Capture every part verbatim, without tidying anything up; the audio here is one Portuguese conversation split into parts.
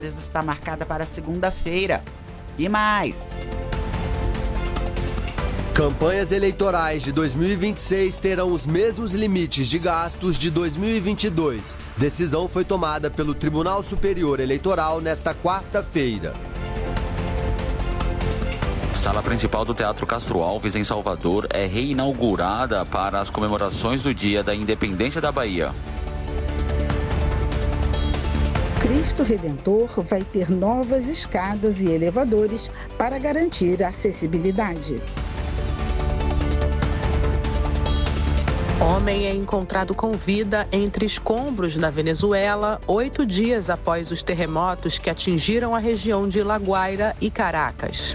está marcada para segunda-feira. E mais... Campanhas eleitorais de dois mil e vinte e seis terão os mesmos limites de gastos de dois mil e vinte e dois. Decisão foi tomada pelo Tribunal Superior Eleitoral nesta quarta-feira. Sala principal do Teatro Castro Alves, em Salvador, é reinaugurada para as comemorações do Dia da Independência da Bahia. Cristo Redentor vai ter novas escadas e elevadores para garantir a acessibilidade. Homem é encontrado com vida entre escombros na Venezuela, oito dias após os terremotos que atingiram a região de La Guaira e Caracas.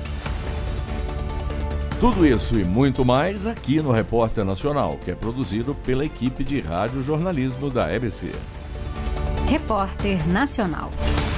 Tudo isso e muito mais aqui no Repórter Nacional, que é produzido pela equipe de rádio jornalismo da E B C. Repórter Nacional.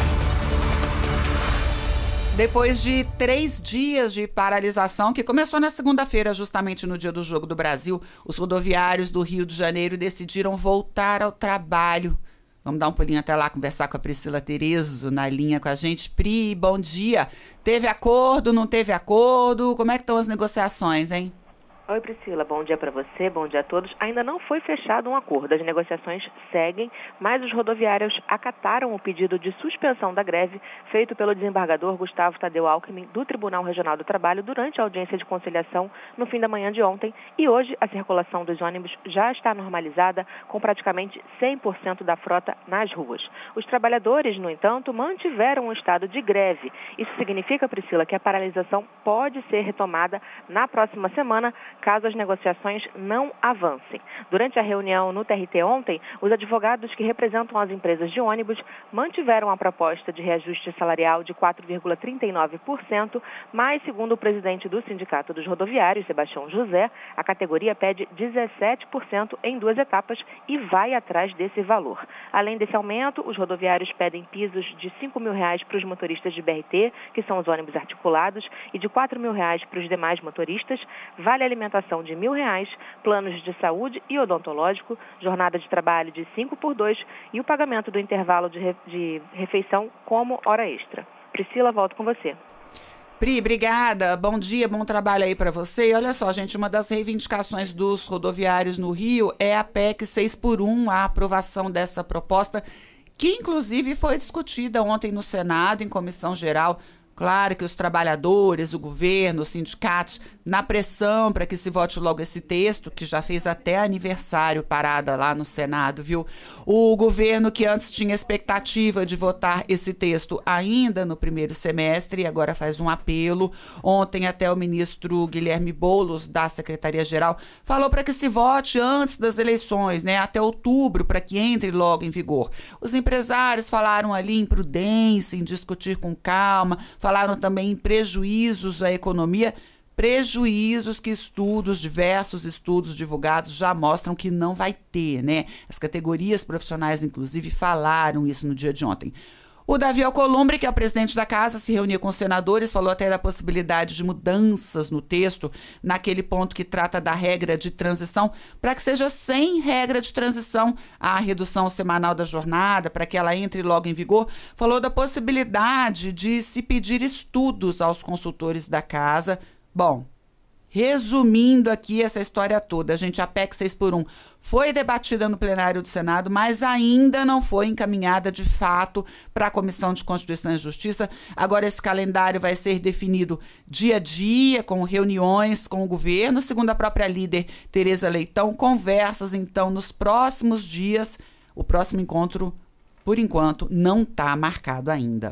Depois de três dias de paralisação, que começou na segunda-feira, justamente no dia do Jogo do Brasil, os rodoviários do Rio de Janeiro decidiram voltar ao trabalho. Vamos dar um pulinho até lá, conversar com a Priscila Terezo na linha com a gente. Pri, bom dia. Teve acordo, não teve acordo? Como é que estão as negociações, hein? Oi, Priscila, bom dia para você, bom dia a todos. Ainda não foi fechado um acordo, as negociações seguem, mas os rodoviários acataram o pedido de suspensão da greve feito pelo desembargador Gustavo Tadeu Alckmin do Tribunal Regional do Trabalho durante a audiência de conciliação no fim da manhã de ontem. E hoje a circulação dos ônibus já está normalizada com praticamente cem por cento da frota nas ruas. Os trabalhadores, no entanto, mantiveram um estado de greve. Isso significa, Priscila, que a paralisação pode ser retomada na próxima semana, caso as negociações não avancem. Durante a reunião no T R T ontem, os advogados que representam as empresas de ônibus mantiveram a proposta de reajuste salarial de quatro vírgula trinta e nove por cento, mas, segundo o presidente do Sindicato dos Rodoviários, Sebastião José, a categoria pede dezessete por cento em duas etapas e vai atrás desse valor. Além desse aumento, os rodoviários pedem pisos de cinco mil reais para os motoristas de B R T, que são os ônibus articulados, e de quatro mil reais para os demais motoristas, vale alimentação de mil reais, planos de saúde e odontológico, jornada de trabalho de cinco por dois e o pagamento do intervalo de, re, de refeição como hora extra. Priscila, volto com você. Pri, obrigada. Bom dia, bom trabalho aí para você. E olha só, gente, uma das reivindicações dos rodoviários no Rio é a P E C seis por um, a aprovação dessa proposta, que inclusive foi discutida ontem no Senado, em comissão geral. Claro que os trabalhadores, o governo, os sindicatos, na pressão para que se vote logo esse texto, que já fez até aniversário parada lá no Senado, viu? O governo, que antes tinha expectativa de votar esse texto ainda no primeiro semestre, agora faz um apelo. Ontem até o ministro Guilherme Boulos, da Secretaria-Geral, falou para que se vote antes das eleições, né? Até outubro, para que entre logo em vigor. Os empresários falaram ali em prudência, em discutir com calma, falaram também em prejuízos à economia, prejuízos que estudos, diversos estudos divulgados já mostram que não vai ter, né? As categorias profissionais, inclusive, falaram isso no dia de ontem. O Davi Alcolumbre, que é o presidente da casa, se reuniu com os senadores, falou até da possibilidade de mudanças no texto, naquele ponto que trata da regra de transição, para que seja sem regra de transição a redução semanal da jornada, para que ela entre logo em vigor. Falou da possibilidade de se pedir estudos aos consultores da casa. Bom, resumindo aqui essa história toda, a gente, a P E C seis por um foi debatida no plenário do Senado, mas ainda não foi encaminhada de fato para a Comissão de Constituição e Justiça. Agora esse calendário vai ser definido dia a dia, com reuniões com o governo, segundo a própria líder Tereza Leitão, conversas então nos próximos dias. O próximo encontro, por enquanto, não está marcado ainda.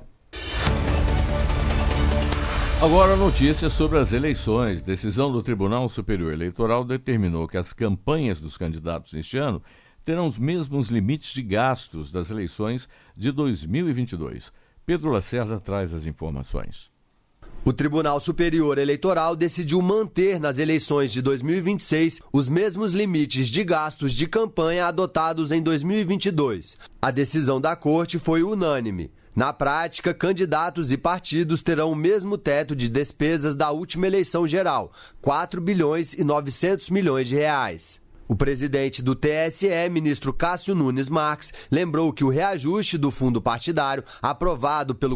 Agora, notícias sobre as eleições. Decisão do Tribunal Superior Eleitoral determinou que as campanhas dos candidatos este ano terão os mesmos limites de gastos das eleições de dois mil e vinte e dois. Pedro Lacerda traz as informações. O Tribunal Superior Eleitoral decidiu manter nas eleições de dois mil e vinte e seis os mesmos limites de gastos de campanha adotados em dois mil e vinte e dois. A decisão da Corte foi unânime. Na prática, candidatos e partidos terão o mesmo teto de despesas da última eleição geral, quatro bilhões e novecentos milhões de reais. O presidente do T S E, ministro Cássio Nunes Marques, lembrou que o reajuste do fundo partidário, aprovado pelo